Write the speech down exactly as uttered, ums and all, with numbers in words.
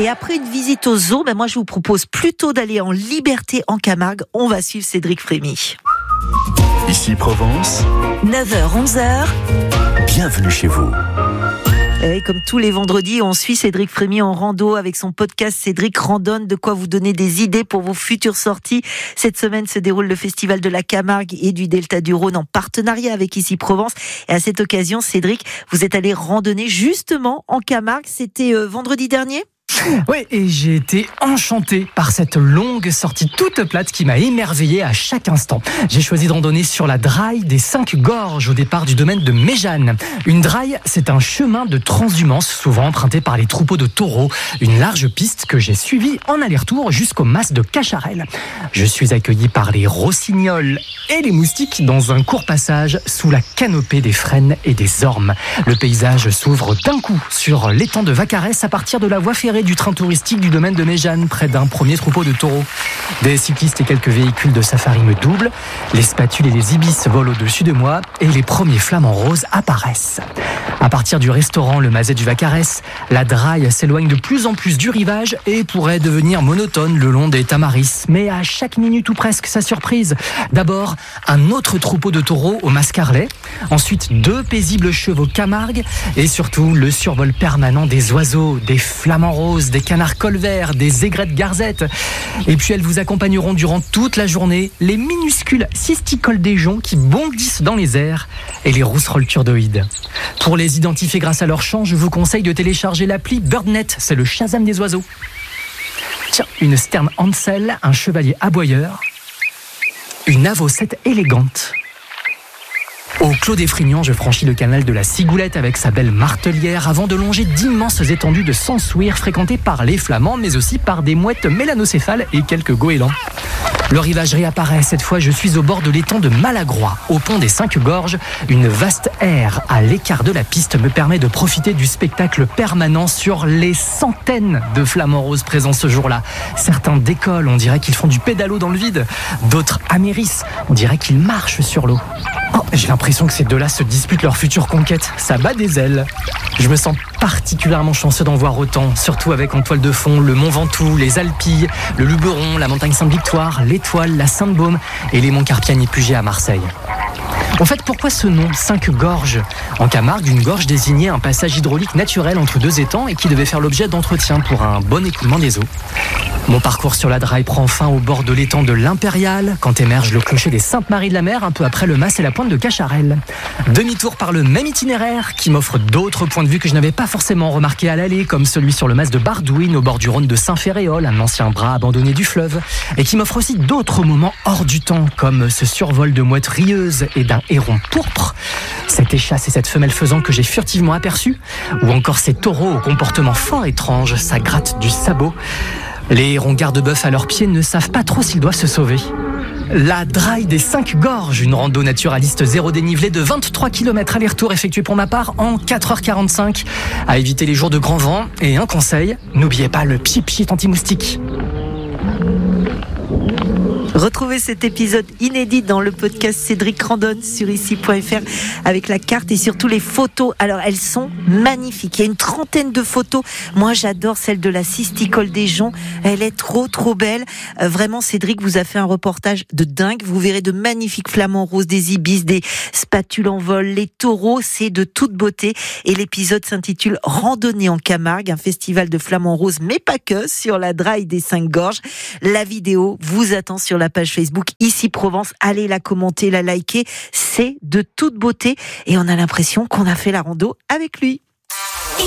Et après une visite au zoo, ben moi je vous propose plutôt d'aller en liberté en Camargue. On va suivre Cédric Frémy. Ici Provence, neuf heures onze heures. Bienvenue chez vous. Et comme tous les vendredis, on suit Cédric Frémy en rando avec son podcast Cédric Randonne, de quoi vous donner des idées pour vos futures sorties. Cette semaine se déroule le festival de la Camargue et du Delta du Rhône en partenariat avec Ici Provence. Et à cette occasion, Cédric, vous êtes allé randonner justement en Camargue. C'était euh, vendredi dernier ? Oui, et j'ai été enchanté par cette longue sortie toute plate qui m'a émerveillé à chaque instant. J'ai choisi de randonner sur la Draille des Cinq Gorges au départ du domaine de Méjeanne. Une draille, c'est un chemin de transhumance souvent emprunté par les troupeaux de taureaux. Une large piste que j'ai suivie en aller-retour jusqu'au mas de Cacharel. Je suis accueilli par les rossignols et les moustiques dans un court passage sous la canopée des frênes et des ormes. Le paysage s'ouvre d'un coup sur l'étang de Vaccarès à partir de la voie ferrée du train touristique du domaine de Méjeanne, près d'un premier troupeau de taureaux. Des cyclistes et quelques véhicules de safari me doublent, les spatules et les ibis volent au-dessus de moi et les premiers flamants roses apparaissent. À partir du restaurant Le Mazet du Vaccarès, la draille s'éloigne de plus en plus du rivage et pourrait devenir monotone le long des tamaris. Mais à chaque minute ou presque, sa surprise. D'abord, un autre troupeau de taureaux au Mascarlet, ensuite deux paisibles chevaux Camargue et surtout le survol permanent des oiseaux, des flamants roses, des canards colverts, des aigrettes garzettes. Et puis elles vous accompagneront durant toute la journée, les minuscules cisticoles des joncs qui bondissent dans les airs et les rousserolles turdoïdes. Pour les identifier grâce à leur chant, je vous conseille de télécharger l'appli BirdNet, c'est le Shazam des oiseaux. Tiens, une sterne Hansel, un chevalier aboyeur, une avocette élégante. Au Clos des Frignans, je franchis le canal de la Cigoulette avec sa belle martelière avant de longer d'immenses étendues de Sansouir fréquentées par les flamands, mais aussi par des mouettes mélanocéphales et quelques goélands. Le rivage réapparaît. Cette fois, je suis au bord de l'étang de Malagrois, au pont des Cinq Gorges. Une vaste aire à l'écart de la piste me permet de profiter du spectacle permanent sur les centaines de flamants roses présents ce jour-là. Certains décollent, on dirait qu'ils font du pédalo dans le vide. D'autres amérissent, on dirait qu'ils marchent sur l'eau. Oh, j'ai l'impression que ces deux-là se disputent leur future conquête. Ça bat des ailes. Je me sens particulièrement chanceux d'en voir autant, surtout avec en toile de fond le Mont Ventoux, les Alpilles, le Luberon, la montagne Sainte-Victoire, l'Étoile, la Sainte-Baume et les monts Carpiane et Puget à Marseille. En fait, pourquoi ce nom, Cinq Gorges ? En Camargue, une gorge désignait un passage hydraulique naturel entre deux étangs et qui devait faire l'objet d'entretien pour un bon écoulement des eaux. Mon parcours sur la Draille prend fin au bord de l'étang de l'Impérial, quand émerge le clocher des Saintes-Maries de la Mer, un peu après le mas et la pointe de Cacharel. Demi-tour par le même itinéraire, qui m'offre d'autres points de vue que je n'avais pas forcément remarqués à l'aller, comme celui sur le mas de Bardouine, au bord du Rhône de Saint-Ferréol, un ancien bras abandonné du fleuve, et qui m'offre aussi d'autres moments hors du temps, comme ce survol de mouettes rieuses et d'un héron pourpre, cette échasse et cette femelle faisan que j'ai furtivement aperçue, ou encore ces taureaux au comportement fort étrange, ça gratte du sabot. Les hérons garde-bœuf à leurs pieds ne savent pas trop s'ils doivent se sauver. La Draille des Cinq Gorges, une rando naturaliste zéro dénivelé de vingt-trois kilomètres aller-retour effectué pour ma part en quatre heures quarante-cinq. À éviter les jours de grand vent. Et un conseil, n'oubliez pas le pied-pied anti-moustique. Retrouvez cet épisode inédit dans le podcast Cédric Randonne sur ici point f r avec la carte et surtout les photos. Alors elles sont magnifiques, il y a une trentaine de photos. Moi j'adore celle de la cisticole des joncs, elle est trop trop belle. Euh, vraiment Cédric vous a fait un reportage de dingue. Vous verrez de magnifiques flamants roses, des ibis, des spatules en vol, les taureaux, c'est de toute beauté. Et l'épisode s'intitule Randonnée en Camargue, un festival de flamants roses mais pas que, sur la Draille des Cinq Gorges. La vidéo vous attend sur la page Facebook Ici Provence, allez la commenter, la liker, c'est de toute beauté et on a l'impression qu'on a fait la rando avec lui.